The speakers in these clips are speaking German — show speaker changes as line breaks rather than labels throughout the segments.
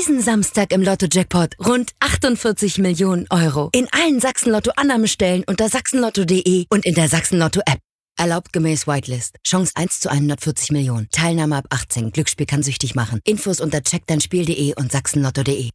Diesen Samstag im Lotto-Jackpot rund 48 Millionen Euro. In allen Sachsen-Lotto-Annahmestellen unter sachsenlotto.de und in der Sachsen-Lotto-App. Erlaubt gemäß Whitelist. Chance 1 zu 140 Millionen. Teilnahme ab 18. Glücksspiel kann süchtig machen. Infos unter checkdeinspiel.de und sachsenlotto.de.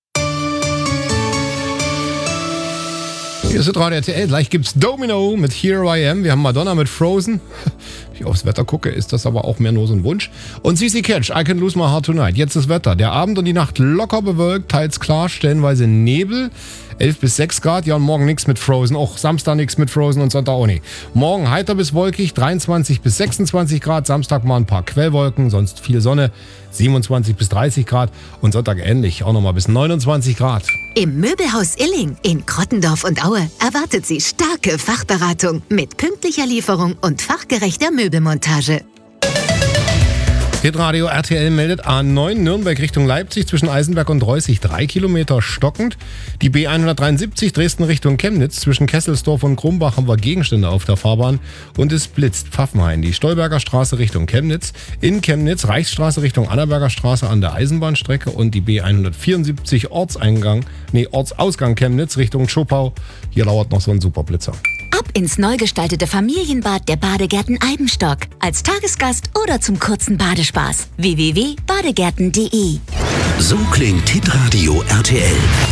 Hier ist Radio RTL. Gleich gibt's Domino mit Here I Am. Wir haben Madonna mit Frozen. Wenn ich aufs Wetter gucke, ist das aber auch mehr nur so ein Wunsch. Und CC Catch, I Can Lose My Heart Tonight. Jetzt das Wetter. Der Abend und die Nacht locker bewölkt, teils klar, stellenweise Nebel. 11 bis 6 Grad. Ja, und morgen nichts mit Frozen. Auch Samstag nichts mit Frozen und Sonntag auch nicht. Morgen heiter bis wolkig, 23 bis 26 Grad. Samstag mal ein paar Quellwolken, sonst viel Sonne. 27 bis 30 Grad. Und Sonntag ähnlich, auch nochmal bis 29 Grad.
Im Möbelhaus Illing in Krottendorf und Aue erwartet Sie starke Fachberatung mit pünktlicher Lieferung und fachgerechter Möbelmontage.
Hitradio RTL meldet A9 Nürnberg Richtung Leipzig zwischen Eisenberg und Reußig 3 Kilometer stockend. Die B173 Dresden Richtung Chemnitz zwischen Kesselsdorf und Krumbach haben wir Gegenstände auf der Fahrbahn und es blitzt Pfaffenhain. Die Stolberger Straße Richtung Chemnitz, in Chemnitz Reichsstraße Richtung Annaberger Straße an der Eisenbahnstrecke und die B174 Ortsausgang Chemnitz Richtung Schopau. Hier lauert noch so ein Superblitzer.
Ab ins neu gestaltete Familienbad der Badegärten Eibenstock. Als Tagesgast oder zum kurzen Badespaß. www.badegärten.de.
So klingt Hitradio RTL.